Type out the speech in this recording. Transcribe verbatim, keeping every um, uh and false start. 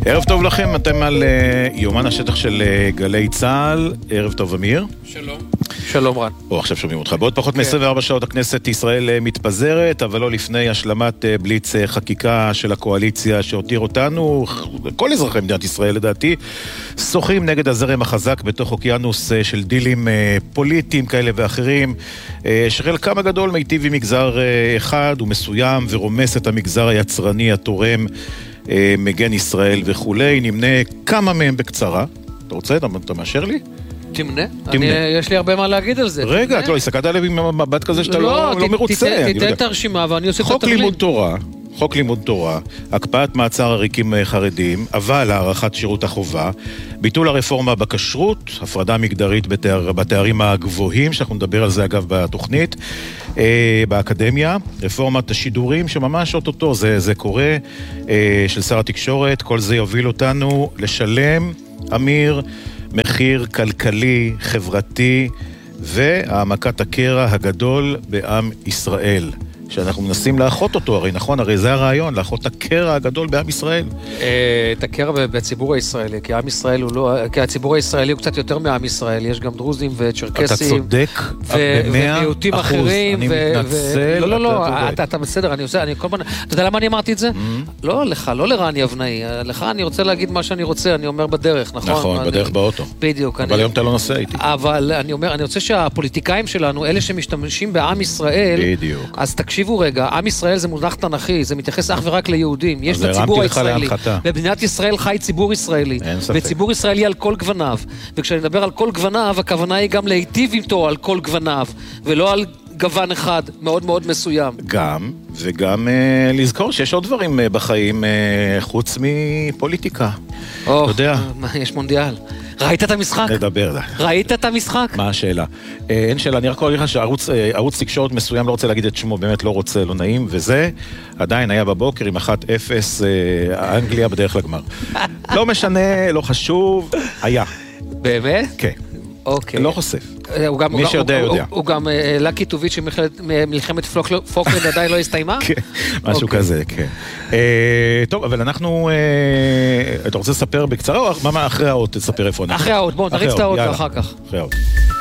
ערב טוב לכם, אתם על uh, יומן השטח של uh, גלי צהל. ערב טוב אמיר. שלום. שלום רן. או, עכשיו שומעים אותך. בעוד פחות מ-עשרים וארבע שעות הכנסת ישראל uh, מתפזרת, אבל לא לפני השלמת uh, בליץ uh, חקיקה של הקואליציה שהותיר אותנו, כל אזרחי מדינת ישראל לדעתי, שוחים נגד הזרם החזק בתוך אוקיינוס uh, של דילים uh, פוליטיים כאלה ואחרים, uh, שחלקם הגדול מיטיב עם מגזר uh, אחד ומסוים ורומס את המגזר היצרני התורם, מגן ישראל וכולי. נמנה כמה מהם בקצרה. אתה רוצה? אתה, אתה מאשר לי? תמנה. אני, יש לי הרבה מה להגיד על זה. רגע, את לא, הסתכלת עליו עם מבט כזה שאתה לא, לא, לא מרוצה. תיתן את הרשימה ואני עושה את התבלין. חוק לימוד תורה, חוק לימוד תורה, הקפאת מעצר עריקים חרדים, אבל הארכת שירות החובה, ביטול הרפורמה בכשרות, הפרדה מגדרית בתאר, בתארים הגבוהים, שאנחנו נדבר על זה אגב בתוכנית, אה, באקדמיה, רפורמת השידורים שממש אוטוטו, זה, זה קורה, אה, של שר התקשורת. כל זה יוביל אותנו לשלם, אמיר, מחיר כלכלי, חברתי, והעמקת הקרע הגדול בעם ישראל. שאנחנו מנסים לאחות אותו, הרי נכון, הרי זה הרעיון, לאחות את הקרע הגדול בעם ישראל. את הקרע בציבור הישראלי, כי העם ישראל הוא לא, כי הציבור הישראלי הוא קצת יותר מעם ישראל, יש גם דרוזים וצ'רקסים. אתה צודק, במאה אחוז, אני מתנצל. לא, לא, לא, אתה בסדר, אני עושה, אני כל פעם, אתה יודע למה אני אמרתי את זה? לא לך, לא לרני אבנאי, לך אני רוצה להגיד מה שאני רוצה, אני אומר בדרך, נכון? נכון, בדרך באוטו. בדיוק. אבל היום אתה לא נוסע איתי. אבל אני אומר, אני רוצה שהפוליטיקאים שלנו, אלה שמשתמשים בעם ישראל, אז תקשיבו רגע, עם ישראל זה מונח תנכי, זה מתייחס אך ורק ליהודים, יש את הציבור הישראלי, ובמדינת ישראל חי ציבור ישראלי, וציבור ישראלי על כל גווניו, וכשאני מדבר על כל גווניו, הכוונה היא גם להיטיב איתו על כל גווניו, ולא על גוון אחד מאוד מאוד מסוים. גם, וגם אה, לזכור שיש עוד דברים אה, בחיים, אה, חוץ מפוליטיקה. או, אתה יודע. יש מונדיאל. ראית את המשחק? נדבר. ראית את המשחק? מה השאלה? אה, אין שאלה, אני רק קורא לך שערוץ אה, ערוץ תקשורת מסוים, לא רוצה להגיד את שמו, באמת לא רוצה, לא נעים, וזה עדיין היה בבוקר עם אחת אפס, אה, אנגליה בדרך לגמר. לא משנה, לא חשוב, היה. באמת? כן. אוקיי. לא חושף. גם, מי שיודע הוא, יודע. הוא, הוא גם לקי טוביץ' שמלחמת פוקלנד עדיין לא הסתיימה? כן, משהו okay. כזה, כן. אה, טוב, אבל אנחנו... אה, אתה רוצה לספר בקצרה או מה אחרי האות תספר איפה אנחנו? אחרי האות, בואו נריץ את האות ואחר כך. אחרי האות.